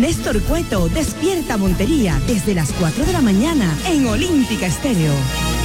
Néstor Cueto despierta Montería desde las 4 de la mañana en Olímpica Estéreo.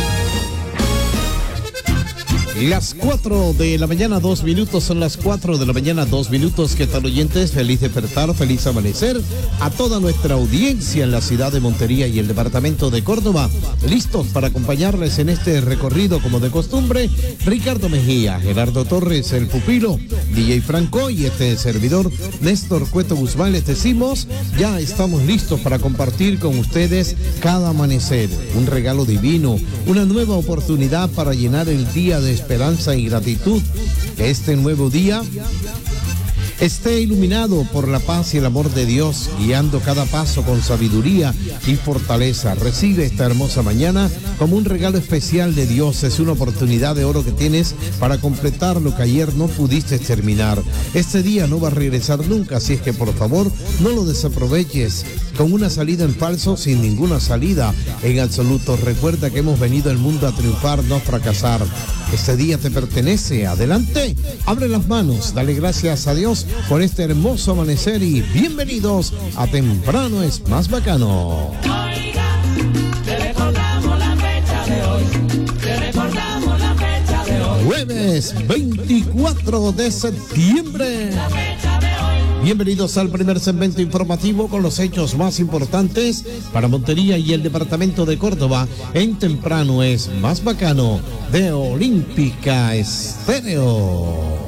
Las 4 de la mañana, 2 minutos, son las 4 de la mañana, 2 minutos. ¿Qué tal, oyentes? Feliz despertar, feliz amanecer a toda nuestra audiencia en la ciudad de Montería y el departamento de Córdoba. Listos para acompañarles en este recorrido como de costumbre, Ricardo Mejía, Gerardo Torres, el pupilo, DJ Franco y este servidor, Néstor Cueto Guzmán. Les decimos, ya estamos listos para compartir con ustedes cada amanecer, un regalo divino, una nueva oportunidad para llenar el día de esperanza y gratitud. Que este nuevo día esté iluminado por la paz y el amor de Dios, guiando cada paso con sabiduría y fortaleza. Recibe esta hermosa mañana como un regalo especial de Dios. Es una oportunidad de oro que tienes para completar lo que ayer no pudiste terminar. Este día no va a regresar nunca, así es que por favor no lo desaproveches con una salida en falso, sin ninguna salida en absoluto. Recuerda que hemos venido al mundo a triunfar, no a fracasar. Este día te pertenece. Adelante, abre las manos, dale gracias a Dios por este hermoso amanecer y bienvenidos a Temprano es Más Bacano. Oiga, te recordamos la fecha de hoy, te recordamos la fecha de hoy. Jueves 24 de septiembre. La fecha de hoy. Bienvenidos al primer segmento informativo con los hechos más importantes para Montería y el departamento de Córdoba. En Temprano es Más Bacano de Olímpica Estéreo.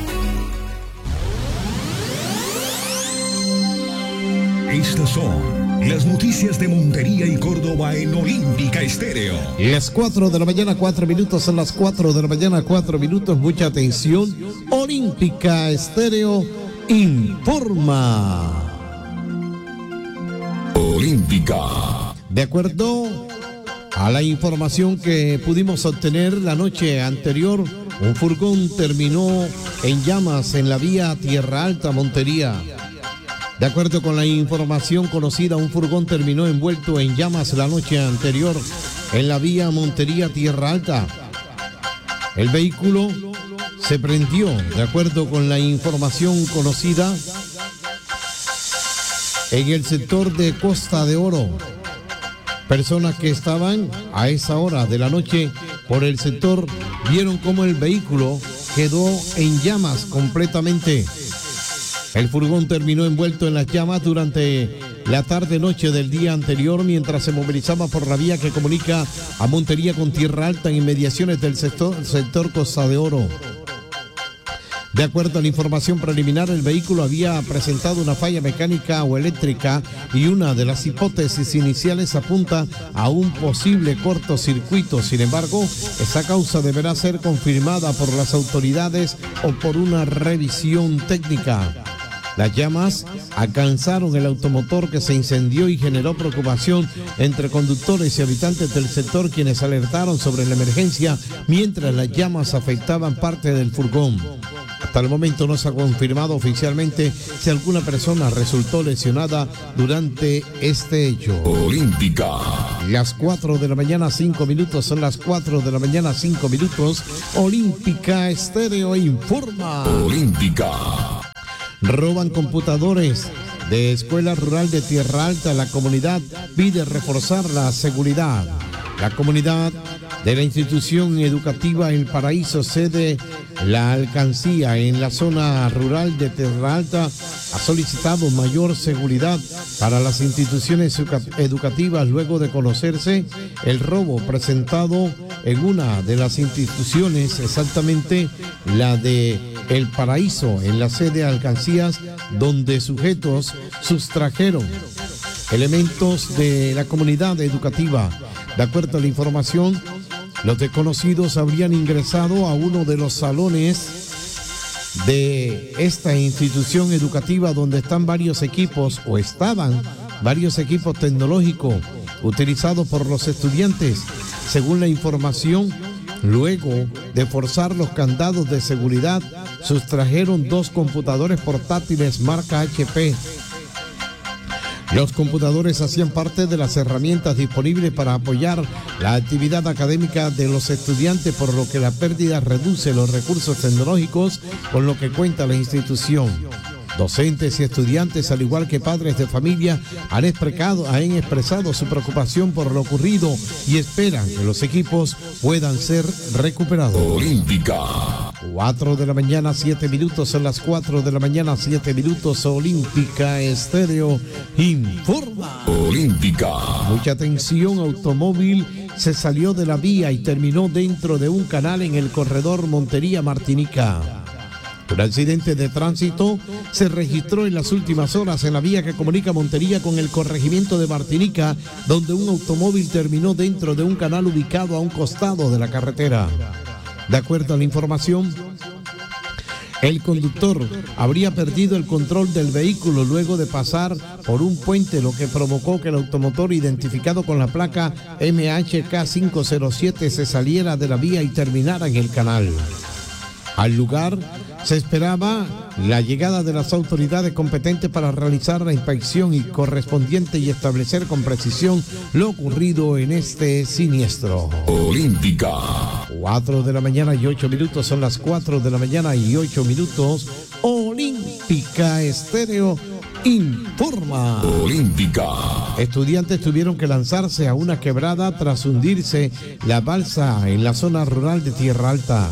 Estas son las noticias de Montería y Córdoba en Olímpica Estéreo. Las 4 de la mañana, 4 minutos, son las 4 de la mañana, 4 minutos. Mucha atención. Olímpica Estéreo informa. Olímpica. De acuerdo a la información que pudimos obtener la noche anterior, un furgón terminó en llamas en la vía Tierra Alta, Montería. De acuerdo con la información conocida, un furgón terminó envuelto en llamas la noche anterior en la vía Montería Tierra Alta. El vehículo se prendió, de acuerdo con la información conocida, en el sector de Costa de Oro. Personas que estaban a esa hora de la noche por el sector vieron cómo el vehículo quedó en llamas completamente. El furgón terminó envuelto en las llamas durante la tarde-noche del día anterior mientras se movilizaba por la vía que comunica a Montería con Tierra Alta en inmediaciones del sector Costa de Oro. De acuerdo a la información preliminar, el vehículo había presentado una falla mecánica o eléctrica y una de las hipótesis iniciales apunta a un posible cortocircuito. Sin embargo, esa causa deberá ser confirmada por las autoridades o por una revisión técnica. Las llamas alcanzaron el automotor que se incendió y generó preocupación entre conductores y habitantes del sector, quienes alertaron sobre la emergencia mientras las llamas afectaban parte del furgón. Hasta el momento no se ha confirmado oficialmente si alguna persona resultó lesionada durante este hecho. Olímpica. Las 4 de la mañana, 5 minutos, son las 4 de la mañana, 5 minutos. Olímpica Estéreo informa. Olímpica. Roban computadores de Escuela Rural de Tierra Alta. La comunidad pide reforzar la seguridad. La comunidad de la institución educativa El Paraíso, sede La Alcancía, en la zona rural de Tierra Alta, ha solicitado mayor seguridad para las instituciones educativas luego de conocerse el robo presentado en una de las instituciones, exactamente la de El Paraíso, en la sede Alcancías, donde sujetos sustrajeron elementos de la comunidad educativa. De acuerdo a la información, los desconocidos habrían ingresado a uno de los salones de esta institución educativa donde están varios equipos, o estaban varios equipos tecnológicos utilizados por los estudiantes. Según la información, luego de forzar los candados de seguridad, sustrajeron 2 computadores portátiles marca HP. Los computadores hacían parte de las herramientas disponibles para apoyar la actividad académica de los estudiantes, por lo que la pérdida reduce los recursos tecnológicos con lo que cuenta la institución. Docentes y estudiantes, al igual que padres de familia, han expresado su preocupación por lo ocurrido y esperan que los equipos puedan ser recuperados. Olímpica. 4 de la mañana, 7 minutos, son las 4 de la mañana, 7 minutos, Olímpica Estéreo informa. Olímpica. Mucha atención, automóvil se salió de la vía y terminó dentro de un canal en el corredor Montería-Martinica. Un accidente de tránsito se registró en las últimas horas en la vía que comunica Montería con el corregimiento de Martinica, donde un automóvil terminó dentro de un canal ubicado a un costado de la carretera. De acuerdo a la información, el conductor habría perdido el control del vehículo luego de pasar por un puente, lo que provocó que el automotor identificado con la placa MHK507 se saliera de la vía y terminara en el canal. Al lugar se esperaba la llegada de las autoridades competentes para realizar la inspección y correspondiente y establecer con precisión lo ocurrido en este siniestro. Olímpica. 4 de la mañana y 8 minutos, son las 4 de la mañana y 8 minutos. Olímpica Estéreo informa. Olímpica. Estudiantes tuvieron que lanzarse a una quebrada tras hundirse la balsa en la zona rural de Tierra Alta.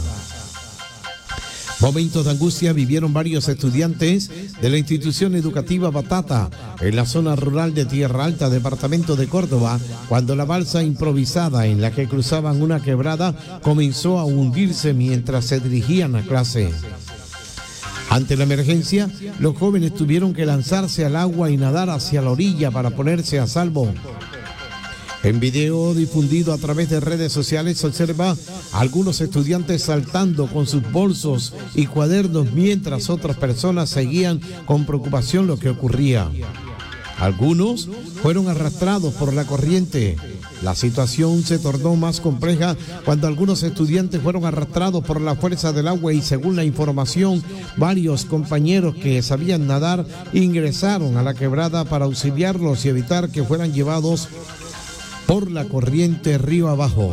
Momentos de angustia vivieron varios estudiantes de la institución educativa Batata en la zona rural de Tierra Alta, departamento de Córdoba, cuando la balsa improvisada en la que cruzaban una quebrada comenzó a hundirse mientras se dirigían a clase. Ante la emergencia, los jóvenes tuvieron que lanzarse al agua y nadar hacia la orilla para ponerse a salvo. En video difundido a través de redes sociales se observa a algunos estudiantes saltando con sus bolsos y cuadernos mientras otras personas seguían con preocupación lo que ocurría. Algunos fueron arrastrados por la corriente. La situación se tornó más compleja cuando algunos estudiantes fueron arrastrados por la fuerza del agua y, según la información, varios compañeros que sabían nadar ingresaron a la quebrada para auxiliarlos y evitar que fueran llevados por la corriente río abajo.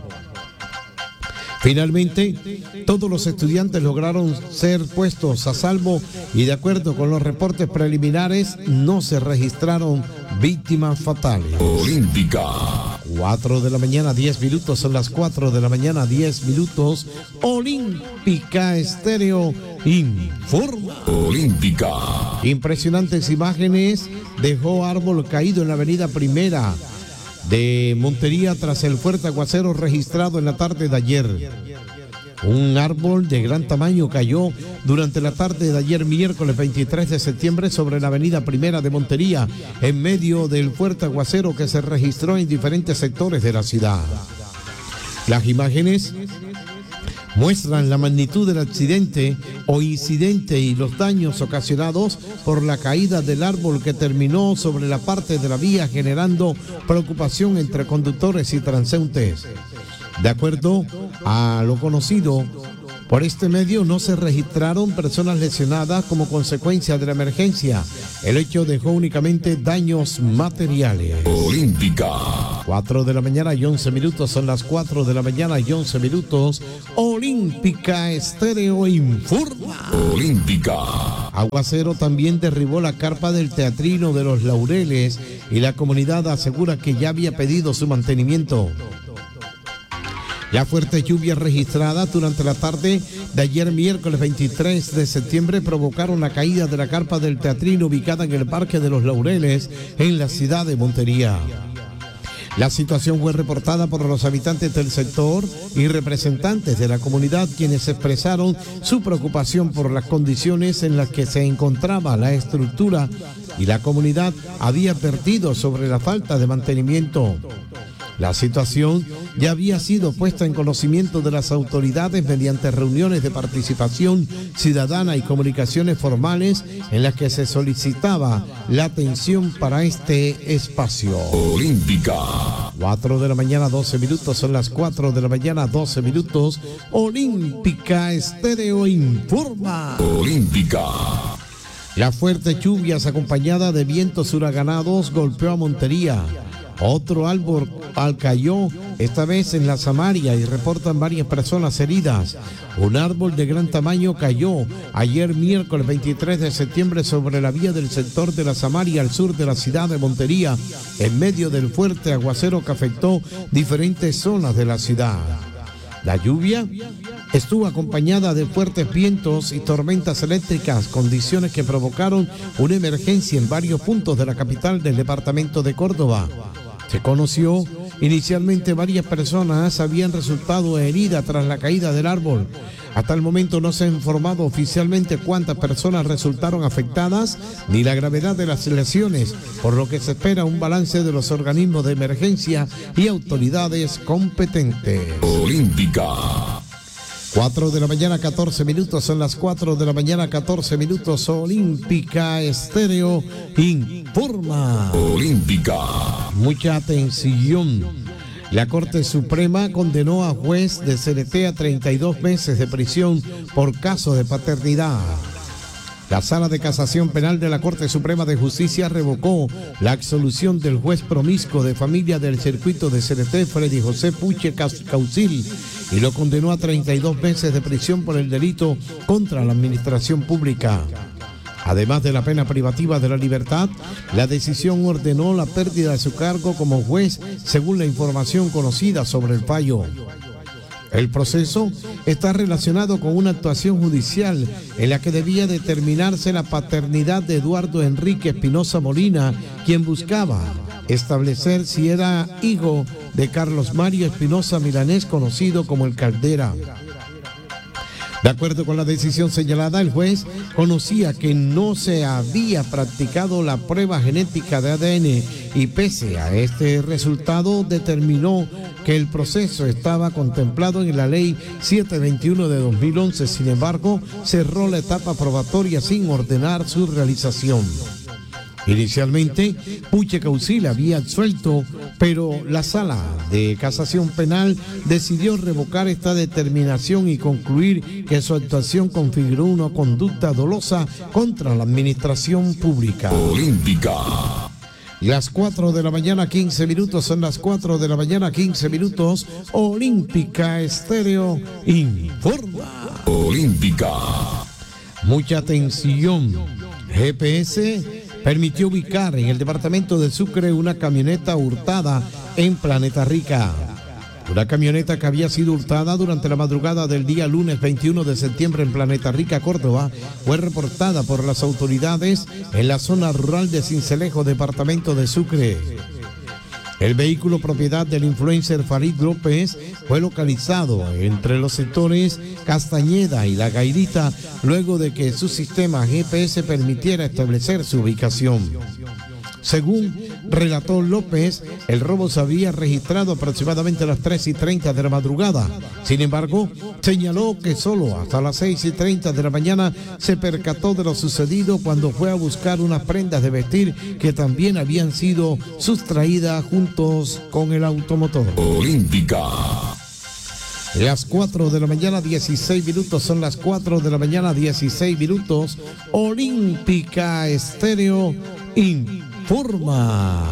Finalmente, todos los estudiantes lograron ser puestos a salvo y, de acuerdo con los reportes preliminares, no se registraron víctimas fatales. Olímpica. 4 de la mañana, 10 minutos, son las 4 de la mañana, 10 minutos. Olímpica Estéreo informa. Olímpica. Impresionantes imágenes dejó árbol caído en la avenida Primera de Montería tras el fuerte aguacero registrado en la tarde de ayer. Un árbol de gran tamaño cayó durante la tarde de ayer, miércoles 23 de septiembre, sobre la avenida Primera de Montería, en medio del fuerte aguacero que se registró en diferentes sectores de la ciudad. Las imágenes muestran la magnitud del accidente o incidente y los daños ocasionados por la caída del árbol que terminó sobre la parte de la vía, generando preocupación entre conductores y transeúntes. De acuerdo a lo conocido por este medio, no se registraron personas lesionadas como consecuencia de la emergencia. El hecho dejó únicamente daños materiales. Olímpica. 4 de la mañana y 11 minutos, son las 4 de la mañana y 11 minutos. Olímpica Estéreo informa. Olímpica. Aguacero también derribó la carpa del Teatrino de los Laureles y la comunidad asegura que ya había pedido su mantenimiento. La fuerte lluvia registrada durante la tarde de ayer, miércoles 23 de septiembre, provocaron la caída de la carpa del Teatrino ubicada en el Parque de los Laureles, en la ciudad de Montería. La situación fue reportada por los habitantes del sector y representantes de la comunidad, quienes expresaron su preocupación por las condiciones en las que se encontraba la estructura y la comunidad había advertido sobre la falta de mantenimiento. La situación ya había sido puesta en conocimiento de las autoridades mediante reuniones de participación ciudadana y comunicaciones formales en las que se solicitaba la atención para este espacio. Olímpica. 4 de la mañana, 12 minutos, son las 4 de la mañana, 12 minutos. Olímpica Estéreo informa. Olímpica. Las fuertes lluvias acompañadas de vientos huracanados golpeó a Montería. Otro árbol cayó, esta vez en la Samaria, y reportan varias personas heridas. Un árbol de gran tamaño cayó ayer miércoles 23 de septiembre sobre la vía del sector de la Samaria al sur de la ciudad de Montería, en medio del fuerte aguacero que afectó diferentes zonas de la ciudad. La lluvia estuvo acompañada de fuertes vientos y tormentas eléctricas, condiciones que provocaron una emergencia en varios puntos de la capital del departamento de Córdoba. Se conoció inicialmente varias personas habían resultado heridas tras la caída del árbol. Hasta el momento no se ha informado oficialmente cuántas personas resultaron afectadas ni la gravedad de las lesiones, por lo que se espera un balance de los organismos de emergencia y autoridades competentes. Olímpica. 4 de la mañana, 14 minutos, son las 4 de la mañana, 14 minutos. Olímpica Estéreo informa. Olímpica. Mucha atención. La Corte Suprema condenó a juez de CNT a 32 meses de prisión por caso de paternidad. La Sala de Casación Penal de la Corte Suprema de Justicia revocó la absolución del juez promiscuo de familia del circuito de CNT, Freddy José Puche Causil, y lo condenó a 32 meses de prisión por el delito contra la administración pública. Además de la pena privativa de la libertad, la decisión ordenó la pérdida de su cargo como juez, según la información conocida sobre el fallo. El proceso está relacionado con una actuación judicial en la que debía determinarse la paternidad de Eduardo Enrique Espinosa Molina, quien buscaba establecer si era hijo de Carlos Mario Espinosa Milanés, conocido como el Caldera. De acuerdo con la decisión señalada, el juez conocía que no se había practicado la prueba genética de ADN y pese a este resultado determinó que el proceso estaba contemplado en la Ley 721 de 2011. Sin embargo, cerró la etapa probatoria sin ordenar su realización. Inicialmente, Puche Causil había absuelto, pero la Sala de Casación Penal decidió revocar esta determinación y concluir que su actuación configuró una conducta dolosa contra la administración pública. Olímpica. Las 4 de la mañana, 15 minutos, son las 4 de la mañana, 15 minutos. Olímpica Estéreo informa. Olímpica. Mucha atención. GPS permitió ubicar en el departamento de Sucre una camioneta hurtada en Planeta Rica. Una camioneta que había sido hurtada durante la madrugada del día lunes 21 de septiembre en Planeta Rica, Córdoba, fue reportada por las autoridades en la zona rural de Cincelejo, departamento de Sucre. El vehículo, propiedad del influencer Farid López, fue localizado entre los sectores Castañeda y La Gairita luego de que su sistema GPS permitiera establecer su ubicación. Según relató López, el robo se había registrado aproximadamente a las 3:30 de la madrugada. Sin embargo, señaló que solo hasta las 6:30 de la mañana se percató de lo sucedido cuando fue a buscar unas prendas de vestir que también habían sido sustraídas juntos con el automotor. Olímpica. Las 4 de la mañana, 16 minutos, son las 4 de la mañana, 16 minutos. Olímpica Estéreo informa.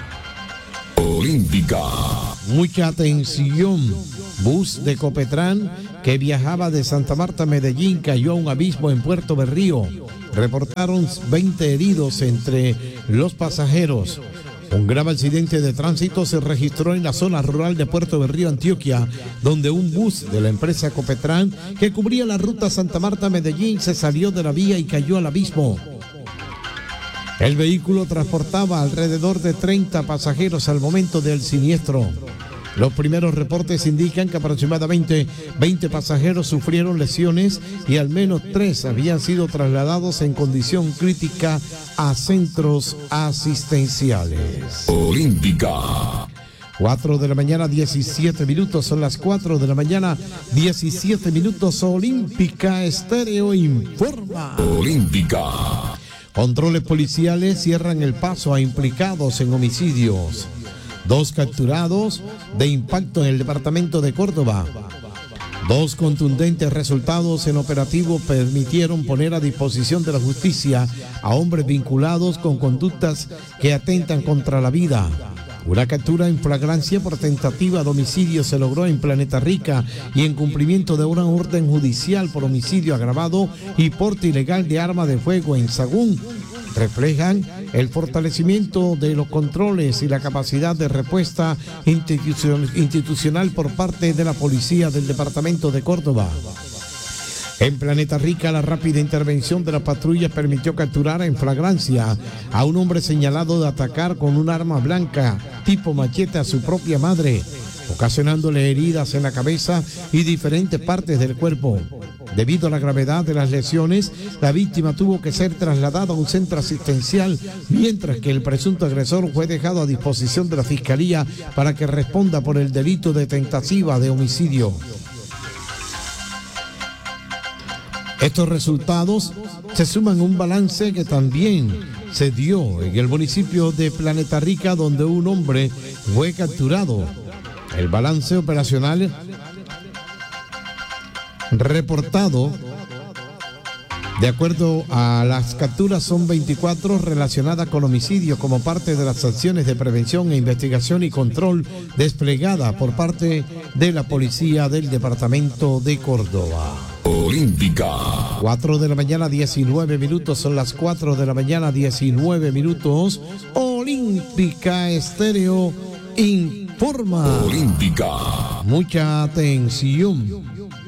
Olímpica. Mucha atención. Bus de Copetran que viajaba de Santa Marta a Medellín cayó a un abismo en Puerto Berrío. Reportaron 20 heridos entre los pasajeros. Un grave accidente de tránsito se registró en la zona rural de Puerto Berrío, Antioquia, donde un bus de la empresa Copetran que cubría la ruta Santa Marta-Medellín se salió de la vía y cayó al abismo. El vehículo transportaba alrededor de 30 pasajeros al momento del siniestro. Los primeros reportes indican que aproximadamente 20 pasajeros sufrieron lesiones y al menos 3 habían sido trasladados en condición crítica a centros asistenciales. Olímpica. 4 de la mañana, 17 minutos, son las 4 de la mañana, 17 minutos. Olímpica Estéreo informa. Olímpica. Controles policiales cierran el paso a implicados en homicidios. 2 capturados de impacto en el departamento de Córdoba. 2 contundentes resultados en operativo permitieron poner a disposición de la justicia a hombres vinculados con conductas que atentan contra la vida. Una captura en flagrancia por tentativa de homicidio se logró en Planeta Rica y en cumplimiento de una orden judicial por homicidio agravado y porte ilegal de arma de fuego en Sagún. Reflejan el fortalecimiento de los controles y la capacidad de respuesta institucional por parte de la policía del departamento de Córdoba. En Planeta Rica, la rápida intervención de la patrulla permitió capturar en flagrancia a un hombre señalado de atacar con un arma blanca tipo machete a su propia madre, ocasionándole heridas en la cabeza y diferentes partes del cuerpo. Debido a la gravedad de las lesiones, la víctima tuvo que ser trasladada a un centro asistencial, mientras que el presunto agresor fue dejado a disposición de la Fiscalía para que responda por el delito de tentativa de homicidio. Estos resultados se suman a un balance que también se dio en el municipio de Planeta Rica, donde un hombre fue capturado. El balance operacional reportado, de acuerdo a las capturas, son 24 relacionadas con homicidio como parte de las acciones de prevención e investigación y control desplegada por parte de la policía del departamento de Córdoba. Olímpica. 4 de la mañana, 19 minutos, son las 4 de la mañana, 19 minutos. Olímpica Estéreo informa. Olímpica. Mucha atención.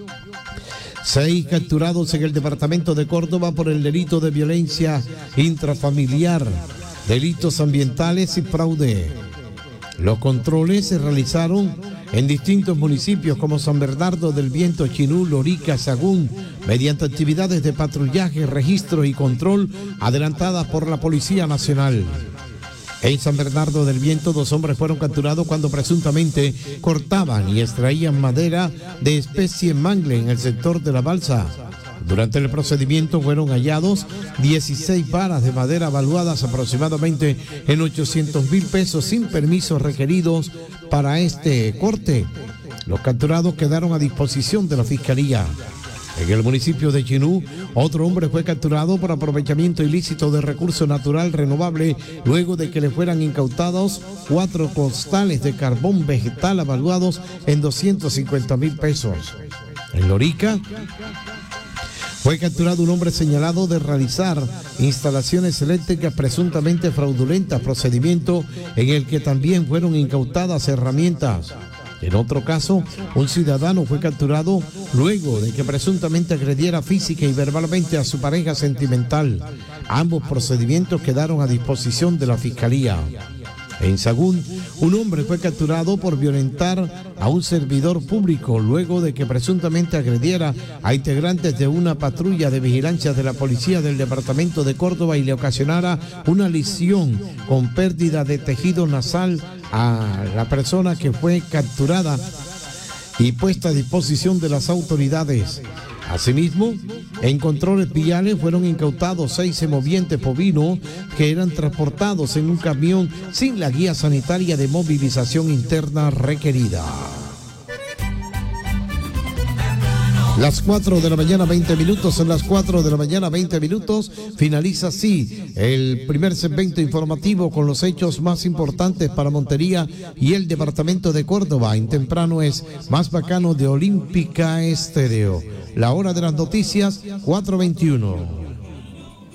6 capturados en el departamento de Córdoba por el delito de violencia intrafamiliar, delitos ambientales y fraude. Los controles se realizaron en distintos municipios como San Bernardo del Viento, Chinú, Lorica, Sagún, mediante actividades de patrullaje, registro y control adelantadas por la Policía Nacional. En San Bernardo del Viento, 2 hombres fueron capturados cuando presuntamente cortaban y extraían madera de especie mangle en el sector de la balsa. Durante el procedimiento fueron hallados 16 varas de madera valuadas aproximadamente en 800.000 pesos sin permisos requeridos para este corte. Los capturados quedaron a disposición de la Fiscalía. En el municipio de Chinú, otro hombre fue capturado por aprovechamiento ilícito de recurso natural renovable luego de que le fueran incautados 4 costales de carbón vegetal avaluados en 250.000 pesos. En Lorica fue capturado un hombre señalado de realizar instalaciones eléctricas presuntamente fraudulentas, procedimiento en el que también fueron incautadas herramientas. En otro caso, un ciudadano fue capturado luego de que presuntamente agrediera física y verbalmente a su pareja sentimental. Ambos procedimientos quedaron a disposición de la Fiscalía. En Sagún, un hombre fue capturado por violentar a un servidor público luego de que presuntamente agrediera a integrantes de una patrulla de vigilancia de la policía del departamento de Córdoba y le ocasionara una lesión con pérdida de tejido nasal a la persona que fue capturada y puesta a disposición de las autoridades. Asimismo, en controles viales fueron incautados 6 semovientes bovinos que eran transportados en un camión sin la guía sanitaria de movilización interna requerida. Las 4 de la mañana, 20 minutos, son las 4 de la mañana, 20 minutos. Finaliza así el primer segmento informativo con los hechos más importantes para Montería y el departamento de Córdoba. En temprano es Más Bacano de Olímpica Estéreo. La hora de las noticias, 4:21.